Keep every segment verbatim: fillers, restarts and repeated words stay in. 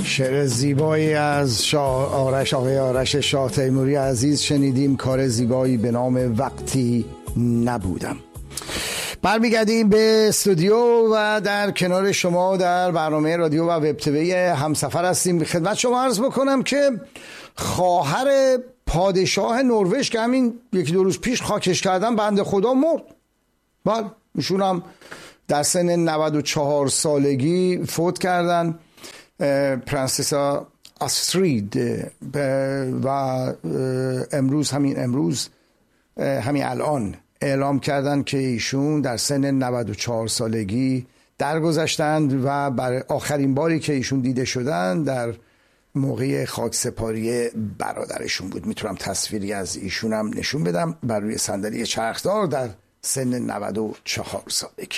شعر زیبایی از شاه آرش آقای آرش شاه تیموری عزیز شنیدیم. کار زیبایی به نام وقتی نبودم. برمیگردیم به استودیو و در کنار شما در برنامه رادیو و وب تیوی همسفر هستیم. خدمت شما عرض بکنم که خواهر پادشاه نروژ که همین یکی دو روز پیش خاکش کردن بنده خدا مرد. بله ایشون هم در سن نود و چهار سالگی فوت کردن. پرنسسا آسترید و امروز همین امروز همین الان اعلام کردن که ایشون در سن نود و چهار سالگی درگذشتند و برای آخرین باری که ایشون دیده شدن در موقع خاکسپاری برادرشون بود. میتونم تصویری از ایشون هم نشون بدم بر روی صندلی چرخدار در سن نود و چهار سالگی.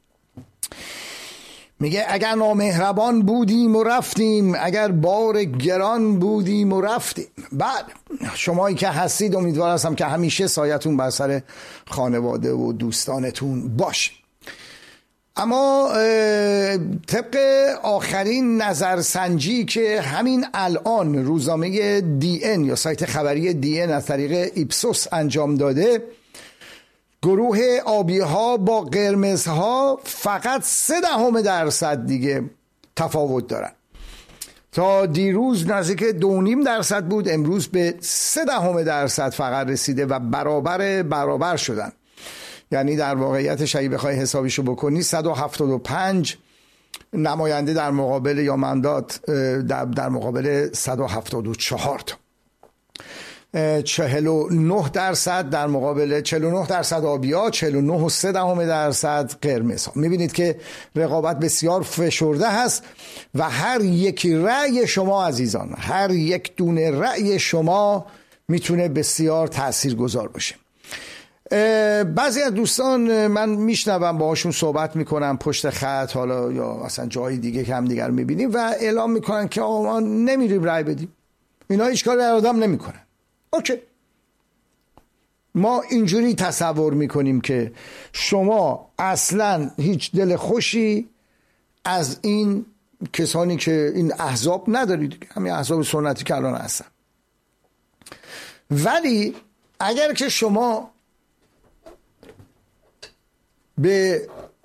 میگه اگر نامهربان بودیم و رفتیم، اگر بار گران بودیم و رفتیم. بعد شمایی که هستید امیدوار هستم که همیشه سایتون بر سر خانواده و دوستانتون باشه. اما طبق آخرین نظرسنجی که همین الان روزنامه دی ان یا سایت خبری دی ان از طریق ایپسوس انجام داده، گروه آبی ها با قرمزها فقط سه دهم درصد دیگه تفاوت دارن. تا دیروز نزدیک دو نیم درصد بود، امروز به سه دهم درصد فقط رسیده و برابر برابر شدن. یعنی در واقعیتش اگه بخوای حسابیشو بکنی صد و هفتاد و پنج نماینده در مقابل یا مندات در, در مقابل صد و هفتاد و چهار تا، چهل و نه درصد در مقابل چهل و نه درصد آبیا، چهل و نه و سه دهم درصد قرمز ها. میبینید که رقابت بسیار فشرده هست و هر یک رأی شما عزیزان، هر یک دونه رأی شما میتونه بسیار تاثیرگذار باشه. بعضی از دوستان من میشنوم باهاشون صحبت میکنم پشت خط، حالا یا اصلا جای دیگه که هم دیگر میبینیم و اعلام میکنن که آقا ما نمیریم رأی بدیم، اینا هیچ کاری در آدم نمیکنن. اوکی، ما اینجوری تصور میکنیم که شما اصلا هیچ دل خوشی از این کسانی که این احزاب ندارید، همین احزاب سنتی که الان هستن. ولی اگر که شما به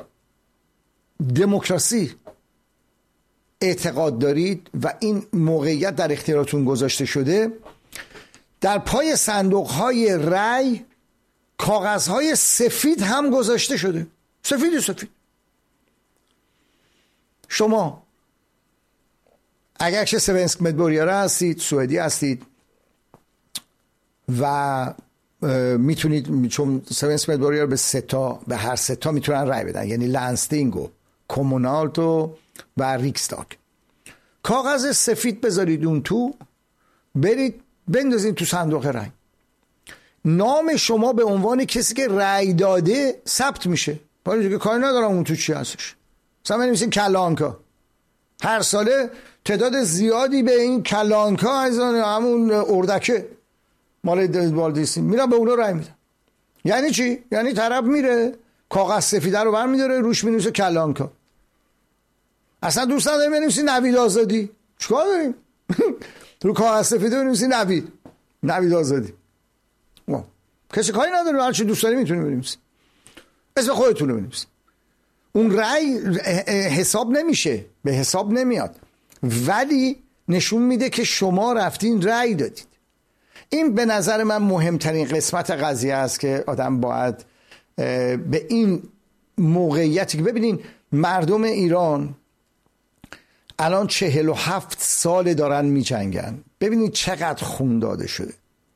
دموکراسی اعتقاد دارید و این موقعیت در اختیاراتون گذاشته شده، در پای صندوق‌های رای کاغذهای سفید هم گذاشته شده، سفید سفید. شما اگر چه سوئنسک مدبوریاره هستید، سوئدی هستید و میتونید، چون سوئنسک مدبوریاره به سه تا به هر سه تا میتونن رای بدن، یعنی لانستینگ و کمونالت و ریکستاگ. کاغذ سفید بذارید اون تو، برید بندازید تو صندوق رای، نام شما به عنوان کسی که رای داده ثبت میشه. ولی دیگه کاری ندارم اون تو چی هستش. مثلا بنویسین کلانکا، هر ساله تعداد زیادی به این کلانکا از همون اردکه مال بالدیسی میرن به اونا رای میدن. یعنی چی؟ یعنی طرف میره کاغذ سفیده رو برمیداره روش مینویسه کلانکا. اصلا دوست نداریم بنویسین نوید آزادی، چیکار داریم؟ رو کاغذ سفیده بنویسین نوید نوید آزادی. وا کسی کاری نداره، هر چی دوست داری میتونی بنویسی، اسم خودتون رو بنویسین. اون رأی حساب نمیشه، به حساب نمیاد، ولی نشون میده که شما رفتین رأی دادید. این به نظر من مهمترین قسمت قضیه است که آدم باید به این موقعیتی که ببینین مردم ایران الان چهل و هفت سال دارن می جنگن. ببینید چقدر خون داده شده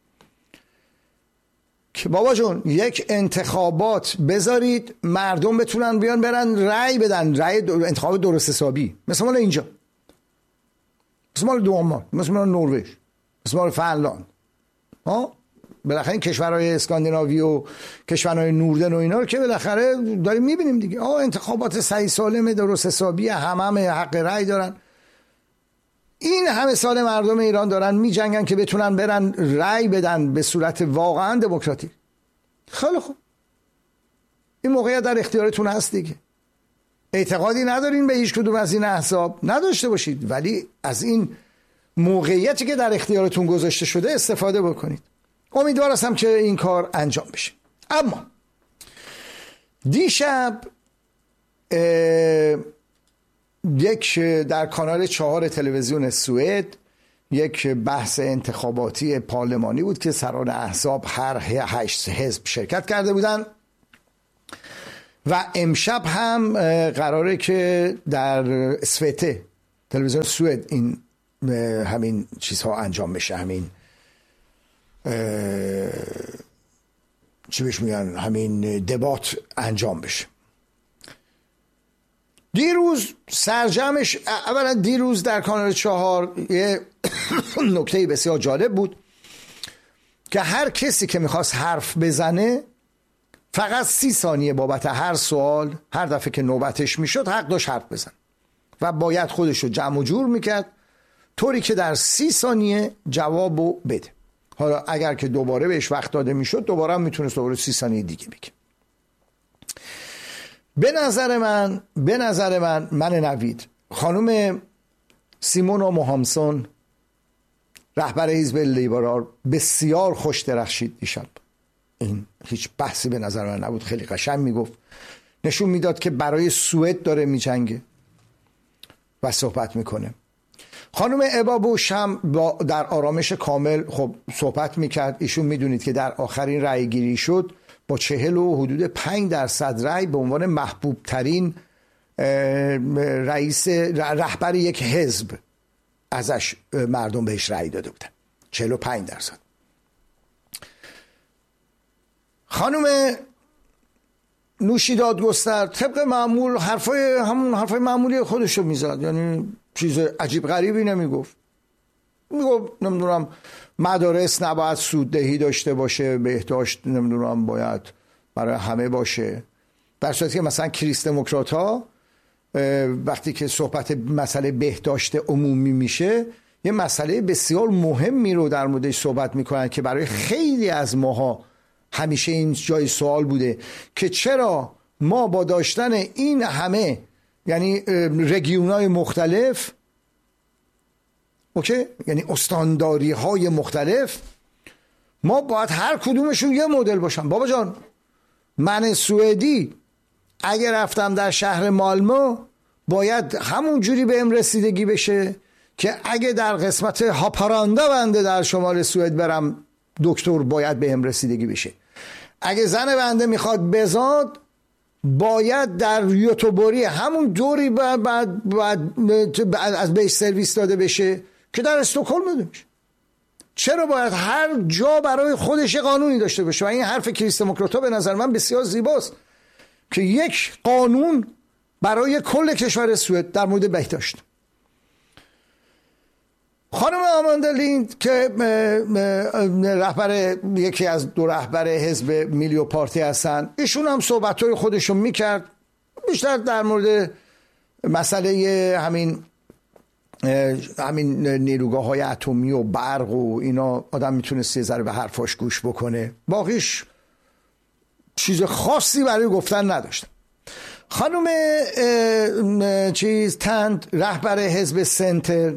که بابا جون یک انتخابات بذارید مردم بتونن بیان برن رأی بدن، رأی دو... انتخاب درست حسابی، مثل مال اینجا، مثل مال دومان، مثل مال نروژ، مثل مال فنلاند. ها بالاخره این کشورهای اسکاندیناوی و کشورهای نوردن و اینا رو که بالاخره داریم میبینیم دیگه. آه انتخابات صحیح سالم درست حسابی، همه همه حق رأی دارن. این همه سال مردم ایران دارن میجنگن که بتونن برن رأی بدن به صورت واقعا دموکراتیک. خیلی خوب، این موقعیت در اختیارتون هست دیگه. اعتقادی ندارین به هیچ کدوم از این احزاب، نداشته باشید، ولی از این موقعیتی که در اختیارتون گذاشته شده استفاده بکنید. امیدوار هستم که این کار انجام بشه. اما دیشب یک در کانال چهار تلویزیون سوئد یک بحث انتخاباتی پارلمانی بود که سران احزاب هر هشت حزب شرکت کرده بودن و امشب هم قراره که در اسوته تلویزیون سوئد این همین چیزها انجام بشه، همین چی بهش میگن، همین دبات انجام بشه. دیروز سرجمش، اولا دیروز در کانال چهار یه نکته بسیار جالب بود که هر کسی که میخواست حرف بزنه فقط سی ثانیه بابت هر سوال، هر دفعه که نوبتش میشد حق داشت حرف بزن و باید خودش رو جمع و جور میکرد طوری که در سی ثانیه جوابو بده. حالا اگر که دوباره بهش وقت داده میشد دوباره هم میتونست دوباره سی ثانیه دیگه بگه. به نظر من به نظر من من نوید خانم سیمونا موهامسون رهبر حزب لیبرال بسیار خوش درخشید دیشب. این هیچ بحثی به نظر من نبود، خیلی قشنگ میگفت، نشون میداد که برای سوئد داره میجنگه و صحبت میکنه. خانم ابا بوش هم با در آرامش کامل خب صحبت میکرد. ایشون میدونید که در آخرین رأی گیری شد با چهل و حدود پنج درصد رأی به عنوان محبوب ترین رئیس رهبر یک حزب ازش مردم بهش رأی داده بودن، چهل و پنج درصد. خانم نوشی دادگستر طبق معمول حرفای همون حرفای معمولی خودشو میزد، یعنی چیز عجیب غریبی نمیگفت. میگفت نمیدونم مدارس نباید سوددهی داشته باشه، بهداشت نمیدونم باید برای همه باشه، در صورتی که مثلا کریست دموکرات ها وقتی که صحبت مسئله بهداشت عمومی میشه یه مسئله بسیار مهمی رو در موردش صحبت میکنن که برای خیلی از ماها همیشه این جای سوال بوده که چرا ما با داشتن این همه یعنی رگیونای مختلف، اوکی، یعنی استانداری های مختلف، ما باید هر کدومشون یه مدل باشن. بابا جان من سوئدی اگر رفتم در شهر مالمو باید همون جوری بهم رسیدگی بشه که اگه در قسمت هاپاراندا بنده در شمال سوئد برم دکتر باید بهم رسیدگی بشه. اگه زن بنده میخواد بزاد باید در یوتوبوری همون دوری بعد بعد بعد از بیس سرویس داده بشه که در استکهلم داده بشه. چرا باید هر جا برای خودش قانونی داشته باشه؟ و این حرف کریست دموکرات‌ها به نظر من بسیار زیباست که یک قانون برای کل کشور سوئد در مورد بهداشت. خانم آماندا لیند که رهبر یکی از دو رهبر حزب میلیو پارتی هستن، ایشون هم صحبت‌های خودشون میکرد بیشتر در مورد مسئله همین همین نیروگاه‌های اتمی و برق و اینا. آدم میتونست یه ذره به حرفاش گوش بکنه، باقیش چیز خاصی برای گفتن نداشتن. خانم چیز تند رهبر حزب سنتر،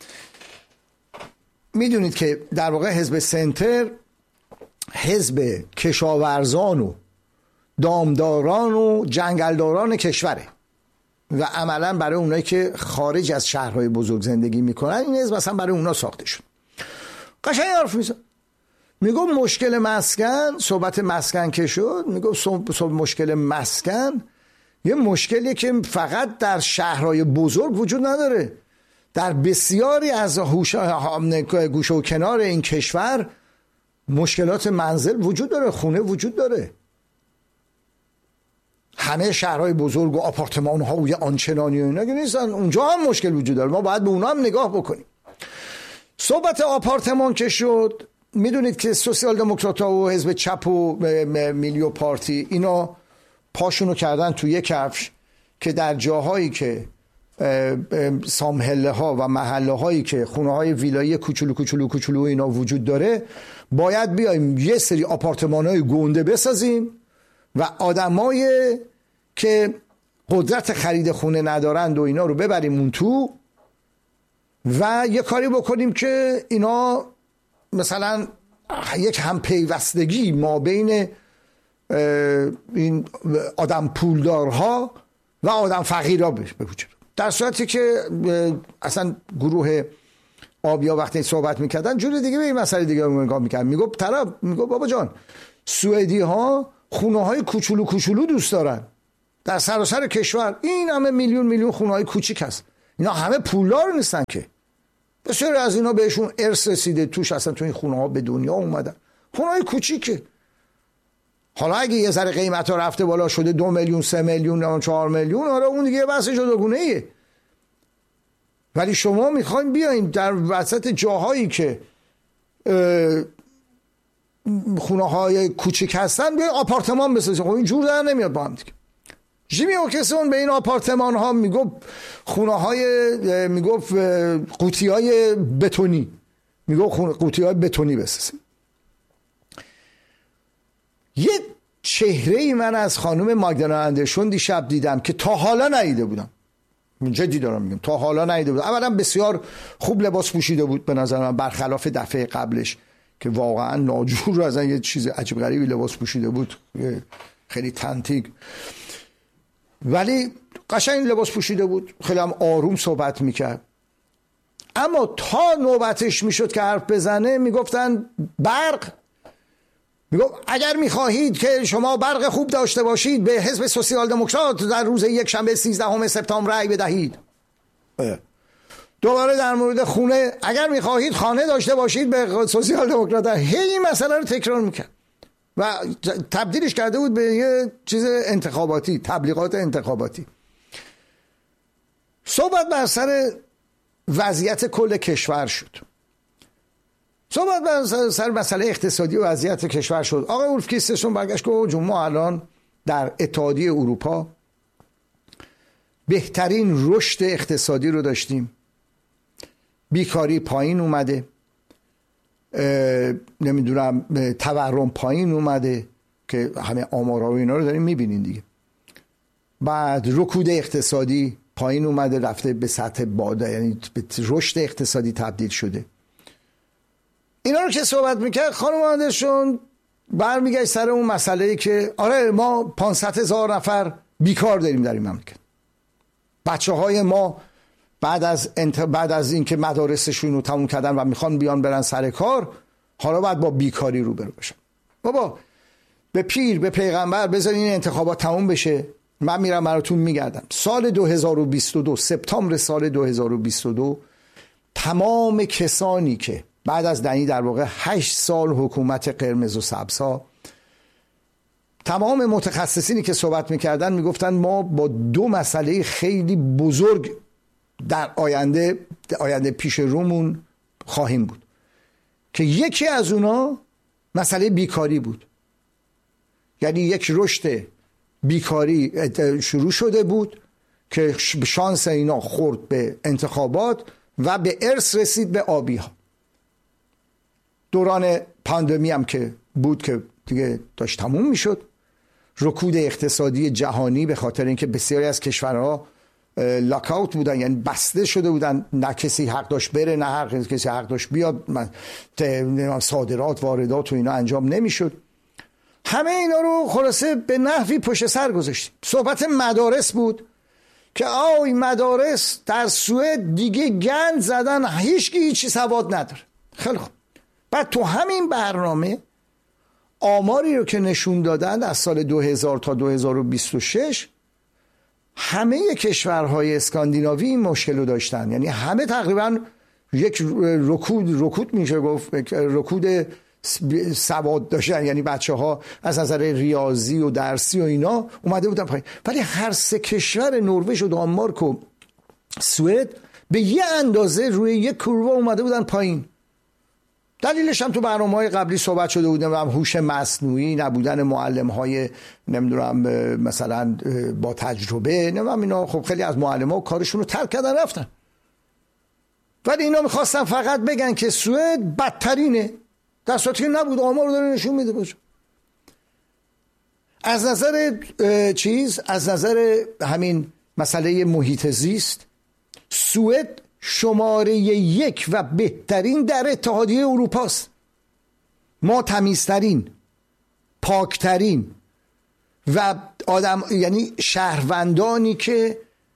میدونید که در واقع حزب سنتر حزب کشاورزان و دامداران و جنگلداران کشوره و عملا برای اونایی که خارج از شهرهای بزرگ زندگی میکنن این حزب مثلا برای اونا ساخته شد. قشنگ حرف میزن، میگو مشکل مسکن، صحبت مسکن که شد، میگو مشکل مسکن یه مشکلی که فقط در شهرهای بزرگ وجود نداره، در بسیاری از گوشه و کنار این کشور مشکلات منزل وجود داره، خونه وجود داره. همه شهرهای بزرگ و آپارتمان ها و یه آنچنانی و اینا که نیستن، اونجا هم مشکل وجود داره، ما باید به اونا هم نگاه بکنیم. صحبت آپارتمان که شد، میدونید که سوسیال دموکرات ها و حزب چپ و میلیو پارتی اینا پاشونو کردن توی یک کفش که در جاهایی که سامهله ها و محله هایی که خونه های ویلایی کوچولو کوچولو کوچولو اینا وجود داره باید بیایم یه سری آپارتمان های گنده بسازیم و آدمای که قدرت خرید خونه ندارند و اینا رو ببریم اون تو و یه کاری بکنیم که اینا مثلا یک همپیوستگی ما بین این آدم پولدارها و آدم فقیرها به وجود، در صورتی که اصلا گروه آبیا وقتی صحبت میکردن جور دیگه به این مسئله دیگه نگاه میکردن. میگفت طرف میگفت بابا جان سوئدی ها خونه های کوچولو کوچولو دوست دارن در سراسر کشور، این همه میلیون میلیون خونه های کوچیک هست، اینا همه پولدار نیستن که، بسیاری از اینا بهشون ارث رسیده توش، اصلا تو این خونه ها به دنیا اومدن، خونه های کوچیکه. حالا اگه یه ذره قیمت ها رفته بالا شده دو میلیون سه میلیون یا چهار میلیون، آره اون دیگه بحث جداگونه ایه. ولی شما میخواین بیاین در وسط جاهایی که خونه های کوچیک هستن بیاین آپارتمان بسازین. خب این جور در نمیاد با هم دیگه. جیمی اوکسون به این آپارتمان ها میگفت خونه های میگفت قوطی های بتونی، میگفت قوطی های بتونی بسازین. یه چهره ای من از خانم ماگدالنا اندرسون دیشب دیدم که تا حالا ندیده بودم، جدی دارم میگم تا حالا ندیده بودم. اولا بسیار خوب لباس پوشیده بود به نظر من، برخلاف دفعه قبلش که واقعا ناجور از یه چیز عجیب غریبی لباس پوشیده بود، خیلی تنتیگ، ولی قشنگ لباس پوشیده بود، خیلی هم آروم صحبت میکرد. اما تا نوبتش میشد که حرف بزنه میگفتن برق، میگفت اگر میخواهید که شما برق خوب داشته باشید به حزب سوسیال دموکرات در روز یک شنبه سیزدهم سپتامبر رأی بدهید. دوباره در مورد خونه، اگر میخواهید خانه داشته باشید به سوسیال دموکرات. هی این مسئله رو تکرار میکرد و تبدیلش کرده بود به یه چیز انتخاباتی، تبلیغات انتخاباتی. صحبت بر سر وضعیت کل کشور شد، صحبت بر سر مسئله اقتصادی و وضعیت کشور شد. آقای اولف کریسترسون برگشت گفت ما الان در اتحادیه اروپا بهترین رشد اقتصادی رو داشتیم، بیکاری پایین اومده، نمیدونم تورم پایین اومده که همه آمارها و اینا رو داریم میبینین دیگه، بعد رکود اقتصادی پایین اومده رفته به سطح بالا، یعنی به رشد اقتصادی تبدیل شده. اینا رو که صحبت میکرد خانم اندرسون برمیگشت سر اون مسئله که آره ما پانصد هزار نفر بیکار داریم در این مملکت، بچه های ما بعد از انت... بعد از اینکه مدارسشون رو تموم کردن و میخوان بیان برن سر کار، حالا باید با بیکاری روبرو بشن. بابا به پیر به پیغمبر بذارین این انتخابات تموم بشه، من میرم براتون میگردم. سال دو هزار و بیست و دو، سپتامبر سال دو هزار و بیست و دو، تمام کسانی که بعد از دنی در واقع هشت سال حکومت قرمز و سبزها، تمام متخصصینی که صحبت میکردن میگفتن ما با دو مسئله خیلی بزرگ در آینده آینده پیش رومون خواهیم بود که یکی از اونا مسئله بیکاری بود. یعنی یک رشد بیکاری شروع شده بود که شانس اینا خورد به انتخابات و به ارث رسید به آبی ها. دوران پاندمی هم که بود که دیگه داشت تموم میشد، رکود اقتصادی جهانی به خاطر اینکه بسیاری از کشورها لاکاوت بودن، یعنی بسته شده بودن، نه کسی حق داشت بره نه هر کسی حق داشت بیاد، صادرات واردات و اینا انجام نمیشد. همه اینا رو خلاصه به نحوی پشت سر گذاشتیم. صحبت مدارس بود که آی مدارس در سوئد دیگه گند زدن، هیچ کی هیچی سواد نداره. خیلی خوب، بعد تو همین برنامه آماری رو که نشون دادن از سال دو هزار تا دو هزار و بیست و شش همه کشورهای اسکاندیناوی این مشکل رو داشتن، یعنی همه تقریبا یک رکود رکود میشه گفت رکود سواد داشتن، یعنی بچه ها از نظر ریاضی و درسی و اینا اومده بودن پایین. ولی هر سه کشور نروژ و دانمارک و سوئد به یه اندازه روی یک کروا اومده بودن پایین. دلیلش هم تو برنامه‌های قبلی صحبت شده بوده، هم هوش مصنوعی، نبودن معلم‌های نمیدونم مثلا با تجربه، نمیدونم اینا. خب خیلی از معلم‌ها کارشون رو ترک کردن رفتن، ولی اینا می‌خواستن فقط بگن که سوئد بدترینه، در صورتی که نبود. آمار رو داره نشون میده باشه. از نظر چیز، از نظر همین مسئله محیط زیست، سوئد شماره یک و بهترین در اتحادیه اروپا است. ما تمیزترین، پاکترین و آدم، یعنی شهروندانی که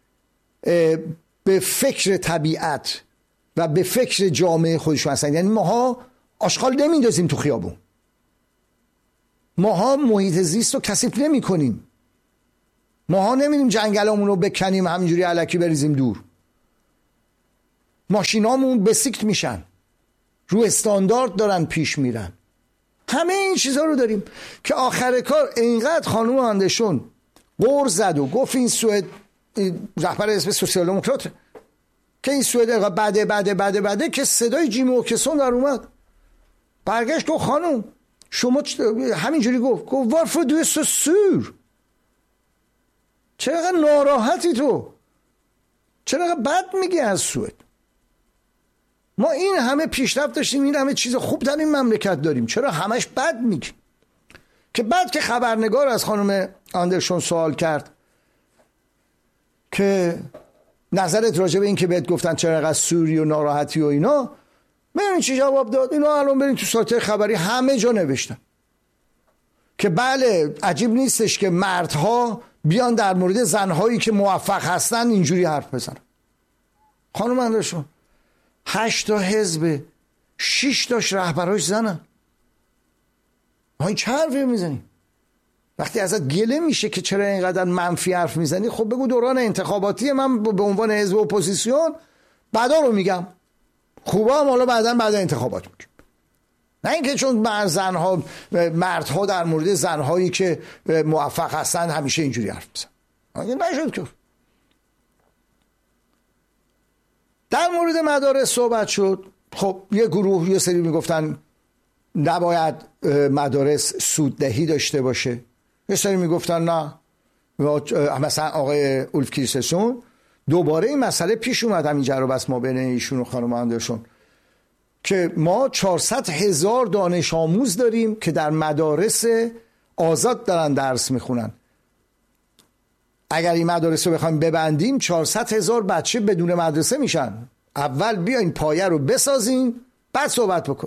به فکر طبیعت و به فکر جامعه خودشون هستن. یعنی ماها آشغال نمیندازیم تو خیابون، ماها محیط زیست رو کثیف نمی کنیم، ماها نمیریم جنگلامون رو بکنیم همینجوری الکی بریزیم دور، ماشینامون بسیکت میشن، رو استاندارد دارن پیش میرن. همه این چیزها رو داریم که آخر کار اینقدر خانم اندرسون قور زد و گفت این سوئد، رهبر حزب سوسیال دموکرات، که این سوئد بعده بعده بعده بعده که صدای جیم اوکسون در اومد، برگشت گفت خانم شما همینجوری گفت گفت وارفور دوی سو سور، چرا ناراحتی تو، چرا بد میگی از سوئد؟ ما این همه پیشرفت داشتیم، این همه چیز خوب در این مملکت داریم، چرا همش بد میگی؟ که بعد که خبرنگار از خانم اندرسون سوال کرد که نظرت راجع به این که بهت گفتن چرا انقدر سوری و ناراحتی و اینا، ببین چی جواب داد. اینا الان برین تو سایت خبری همه جا نوشتن که بله عجیب نیستش که مردها بیان در مورد زنهایی که موفق هستن اینجوری حرف بزنن. خانم اندرسون هشت تا حزب، شش تاش رهبراش زنن، این چه حرفی میزنی؟ وقتی ازت گله میشه که چرا اینقدر منفی حرف میزنی، خب بگو دوران انتخاباتی من به عنوان حزب اپوزیسیون بعدا رو میگم، خوبا هم حالا بعدا بعد انتخابات میگم. نه اینکه چون مرد زنها مردها در مورد زنهایی که موفق هستن همیشه اینجوری حرف میزنن. نشد که در مورد مدارس صحبت شد. خب یه گروه یه سری میگفتن نباید مدارس سوددهی داشته باشه، یه سری میگفتن نه. مثلا آقای اولف کریستسون دوباره این مسئله پیش اومد، همین جر و بس ما بین ایشون و خانم اندرسون، که ما چهارصد هزار دانش آموز داریم که در مدارس آزاد دارن درس میخونن. اگر این مدارس رو بخوایم ببندیم چهارصد هزار بچه بدون مدرسه میشن. اول بیاین پایه رو بسازین بعد صحبت بکن.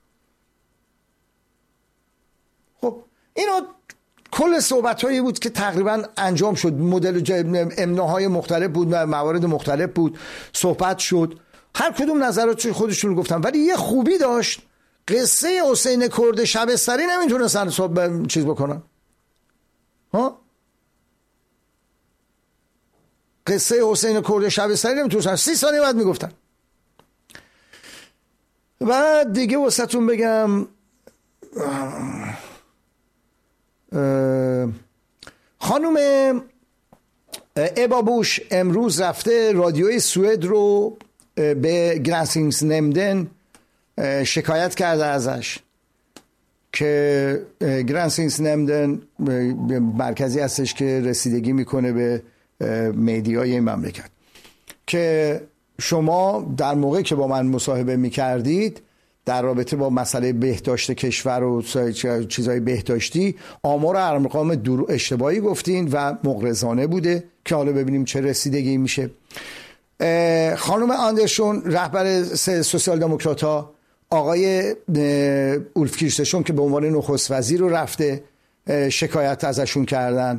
خب اینو کل صحبت هایی بود که تقریبا انجام شد، مدل امناهای مختلف بود، موارد مختلف بود، صحبت شد، هر کدوم نظرات خودشون رو گفتن. ولی یه خوبی داشت، قصه حسین کرد شبستری نمیتونستن صحبت چیز بکنن. ها قصه حسین کرد شبستری نمیتونستن، سی ثانیه بعد میگفتن. و دیگه واسهتون بگم خانم ابا بوش امروز رفته رادیوی سوئد رو به گرانسینگز نمدن شکایت کرده ازش که گرانسینگز نمدن مرکزی هستش که رسیدگی میکنه به میدیای این مملکت، که شما در موقعی که با من مصاحبه میکردید در رابطه با مسئله بهداشت کشور و چیزهای بهداشتی آمار ارقام دور اشتباهی گفتین و مغرضانه بوده، که حالا ببینیم چه رسیدگی میشه. خانم اندرسون رهبر سوسیال دموکرات ها، آقای اولف کریستسون که به عنوان نخست وزیر رو رفته شکایت ازشون کردن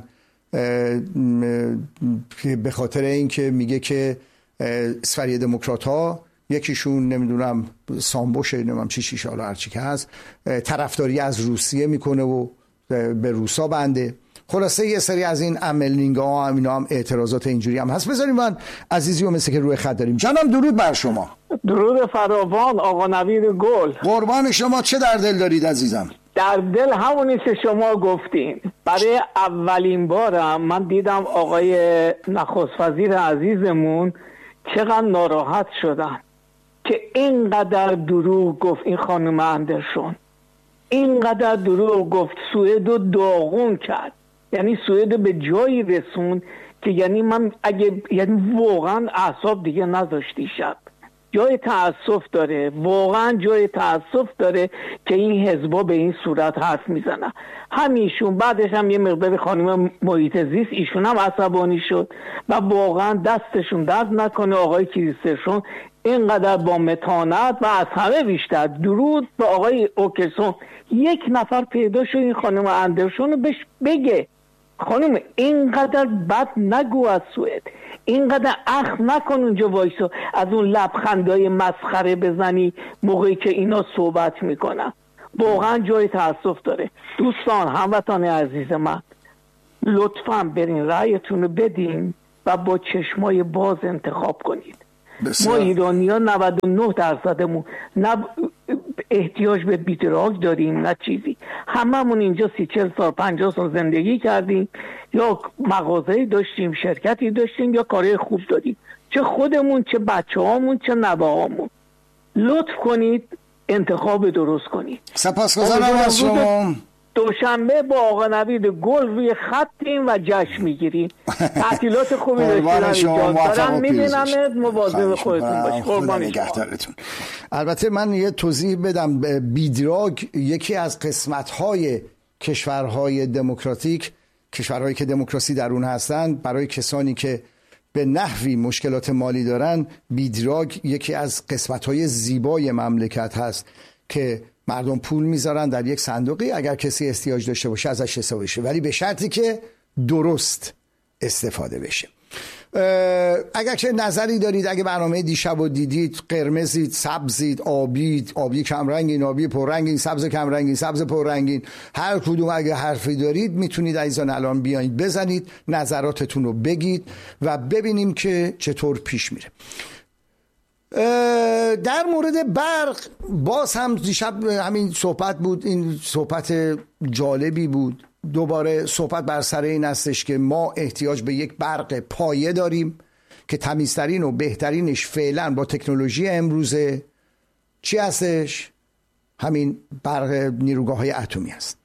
به خاطر اینکه میگه که اسفری دموکرات ها یکیشون نمیدونم سامبوشه نمیدونم چی چیش حالا هرچی که هست طرفداری از روسیه میکنه و به روسا بنده. خلاصه یه سری از این عملینگا ها هم اینا هم اعتراضات اینجوری هم هست. بذاریم من عزیزی و مثل که روی خط داریم. جانم درود بر شما. درود فراوان آقا نوید گل. قربان شما. چه در دل دارید عزیزم؟ در دل همونی که شما گفتین. برای اولین بارم من دیدم آقای نخست وزیر عزیزمون چقدر ناراحت شدن که اینقدر دروغ گفت این خانم اندرسون، اینقدر دروغ گفت، سوئد رو داغون کرد، یعنی سوئد به جایی رسون که یعنی من اگه یعنی واقعا اعصاب دیگه نداشتی شب. جای تأسف داره، واقعا جای تأسف داره که این حزبا به این صورت حرف میزنن. همیشون بعدش هم یه مقدار خانم محیط زیست ایشون هم عصبانی شد و واقعا دستشون درد نکنه آقای کریستنسن اینقدر با متانت و از همه بیشتر درود به آقای اوکرسون یک نفر پیدا شد این خانم اندرسون رو بهش بگه خانم اینقدر بد نگو از سوئد، اینقدر اخم نکن اونجا وایسو از اون لبخندای مسخره بزنی موقعی که اینا صحبت میکنن. واقعا جای تأسف داره. دوستان هموطن عزیز من، لطفاً برین رأیتون رو بدین و با چشمای باز انتخاب کنید. بسیار. ما ایرانی ها نود و نه درصدمون نه احتیاج به بیدراگ داریم نه چیزی، هممون اینجا سی چل سال پنجاه سال زندگی کردیم، یا مغازه‌ای داشتیم، شرکتی داشتیم، یا کارهای خوب داریم، چه خودمون چه بچه هامون چه نوه هامون. لطف کنید انتخاب درست کنید. سپاسگزارم از شما. دوشنبه با آقا نوید گل روی خطیم و جشن میگیریم. تعطیلات خوبی داشتید. دارم میبینمت، مواظب خودتون باشید. قربان نگهدارتون. البته من یه توضیح بدم، بیدراگ یکی از قسمت‌های کشورهای دموکراتیک، کشورهایی که دموکراسی در اون هستند، برای کسانی که به نحوی مشکلات مالی دارن، بیدراگ یکی از قسمت‌های زیبای مملکت هست که مردم پول میذارن در یک صندوقی، اگر کسی احتیاج داشته باشه ازش استفاده بشه، ولی به شرطی که درست استفاده بشه. اگر که نظری دارید، اگه برنامه دیشب رو دیدید، قرمزید، سبزید، آبید، آبی کمرنگین، آبی پررنگین، سبز کمرنگین، سبز پررنگین، هر کدوم اگه حرفی دارید میتونید عزیزان الان بیایید بزنید، نظراتتون رو بگید و ببینیم که چطور پیش میره. در مورد برق باز هم دیشب همین صحبت بود، این صحبت جالبی بود. دوباره صحبت بر سر این هستش که ما احتیاج به یک برق پایه داریم که تمیزترین و بهترینش فعلا با تکنولوژی امروزه چی هستش؟ همین برق نیروگاه های اتمی هست.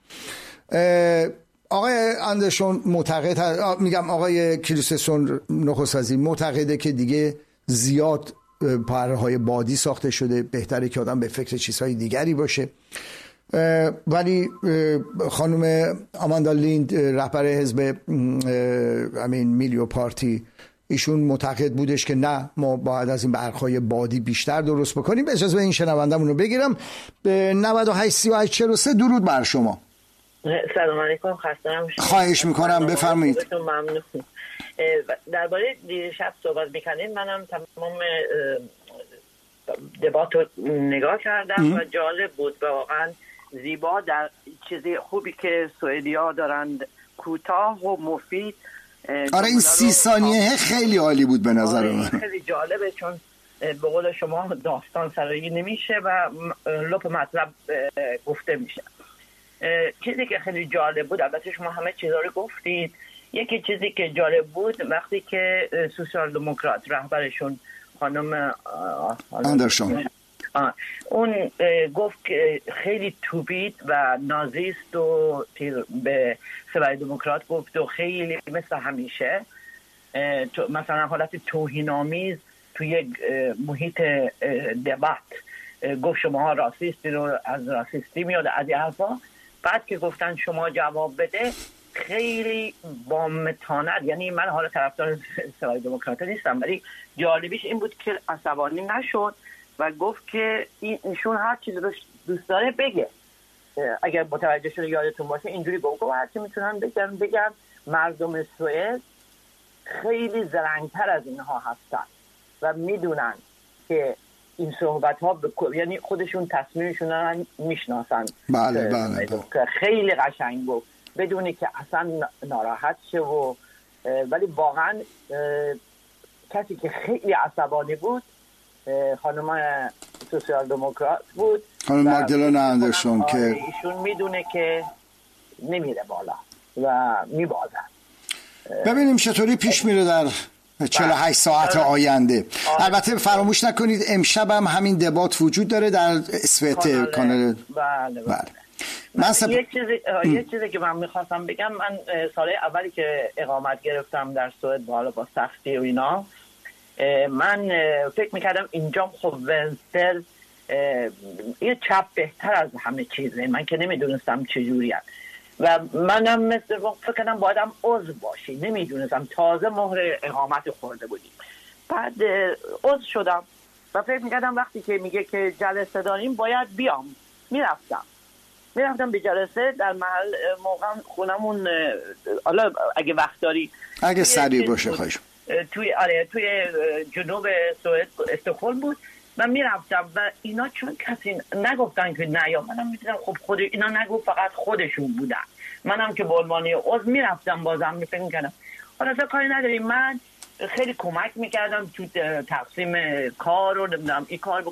آقای اندرسون معتقد، میگم آقای کریستنسن نخست وزیر معتقده که دیگه زیاد پرهای بادی ساخته شده، بهتره که آدم به فکر چیزهای دیگری باشه. ولی خانم آماندا لیند رهبر حزب همین میلیو پارتی، ایشون معتقد بودش که نه، ما باید از این برقهای بادی بیشتر درست بکنیم. اجازه به این شنوندمون رو بگیرم. به نود و هشت سی و هشت چهل و سه درود بر شما. سلام علیکم، خسته نباشید. خواهش میکنم، بفرمایید. ممنون. درباره دیشب صحبت میکنیم، منم تمام دبات رو نگاه کردم و جالب بود واقعا، زیبا، در چیزی خوبی که سوئدیا دارند، کوتاه و مفید. آره این سی ثانیه خیلی عالی بود به نظر من. خیلی جالبه، چون به قول شما داستان سرایی نمیشه و لپ مطلب گفته میشه. چیزی که خیلی جالب بود، البته شما همه چیزا رو گفتید، یکی چیزی که جالب بود وقتی که سوسیال دموکرات رهبرشون خانم اندرسون اون گفت که خیلی توبید و نازیست و به سوسیال دموکرات گفت و خیلی مثل همیشه مثلا حالت توهین‌آمیز توی یک محیط دبات گفت شما راسیستی رو از راسیستی میاد از این حرفا. بعد که گفتن شما جواب بده، خیلی با متانت، یعنی من حالا طرفدار سوسیال دموکرات نیستم ولی جالبیش این بود که عصبانی نشد و گفت که ایشون هر چیزی رو دوست داره بگه. اگر متوجه شده یادتون باشه اینجوری گفت هر چی میتونن بگن بگن. مردم سوئد خیلی زرنگتر از اینها هستن و میدونن که این صحبت ها بکن... یعنی خودشون تصمیمشون رو میشناسن. بله بله, بله. خیلی قشنگ گفت بدونی که اصلا ناراحت شه و ولی واقعا کسی که خیلی عصبانی بود خانم سوسیال دموکرات بود، خانم ماگدالنا اندرسون، که ایشون میدونه که نمیره بالا و میبازن. ببینیم چطوری پیش میره در چهل و هشت ساعت آینده. البته فراموش نکنید امشب هم همین دبات وجود داره در اسوت کانال. بله بله. من سب... یه چیزی یه چیزی که من میخواستم بگم، من سال اولی که اقامت گرفتم در سوئد، حالا با سختی و اینا من فکر میکردم اینجا خب ونستر یه چپ بهتر از همه چیزه، من که نمیدونستم چجوری هست و منم مثل فکر کردم بایدم عضو باشی، نمیدونستم، تازه مهر اقامت خورده بودیم. بعد عضو شدم و فکر میکردم وقتی که میگه که جلسه داریم باید بیام، میرفتم میرفتم به جلسه در محل موقع خونمون، حالا اگه وقت داری اگه سریع باشه خواهش توی آره توی جنوب سوئد استکهلم بود. من میرفتم و اینا چون کسی نگفتن که نه، یا منم میدونم خب خود اینا نگفت، فقط خودشون بودن. منم که به عنوان عضو میرفتم، بازم میفکر میکردم حالا تا کاری نداریم. من خیلی کمک میکردم تو تقسیم کار رو، نمیدونم این کار